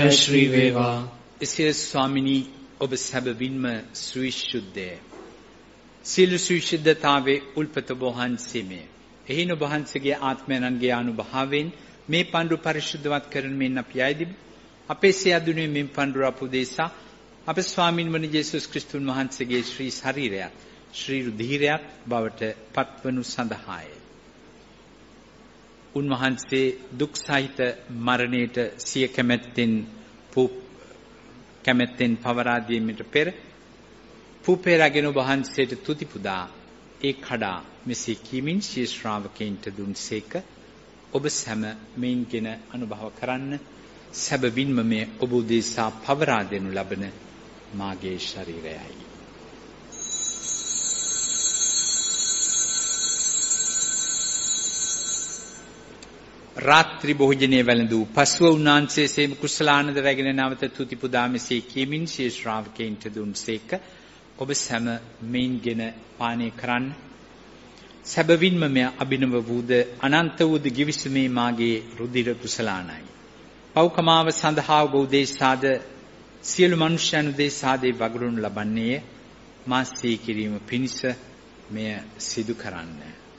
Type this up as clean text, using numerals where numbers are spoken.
ශ්‍රී වේවා. එසේ ස්වාමිනී ඔබ සැබවින්ම සවිශුද්ධය. සියලු සවිශුද්ධතාවේ උල්පත වහන්සේමය. එහින ඔබ වහන්සේගේ ආත්මයන්ගේ අනුභවයෙන් මේ පඬුර පරිශුද්ධවත් කරන මෙන් අපි ආයදිමු. අපේ සියදුනේ මෙන් පඬුර අපදේශා අප ස්වාමින් වන යේසුස් ක්‍රිස්තුන් වහන්සේගේ ශ්‍රී ශරීරයත් ශ්‍රී රුධිරයත් බවට පත්වනු සඳහාය. උන්වහන්සේ දුක් සහිත මරණයට සිය කැමැත්තෙන් පවරා දීමට පෙර පුපේරගෙන වහන්සේට තුති පුදා ඒ කඩා මෙසේ කීමින් සිය ශ්‍රාවකයන්ට දුන්සේක. ඔබ සැම මෙයින්ගෙන අනුභව කරන්න. සැබවින්ම මේ ඔබ උදෙසා පවරා දෙනු ලබන මාගේ ශරීරයයි. රාත්‍රී භෝජනයේ වැළඳූ පසුව උන්වහන්සේ සේම කුසලානන්ද රැගෙන නැවත තුති පුදා මෙසේ කීමින් සිය ශ්‍රාවකයන්ට දුන්සේක. ඔබ සැම මෙයින්ගෙන පානය කරන්න. සැබවින්ම මෙය අභිනව වූද අනන්ත වූද ගිවිසුමේ මාගේ රුධිර කුසලානයි. පව්කමාව සඳහා ඔබ උදෙසාද සියලු මනුෂ්‍යයන් උදෙසාද වගුරුන් ලබන්නේය. මා සිහි කිරීම පිණිස මෙය සිදු කරන්න.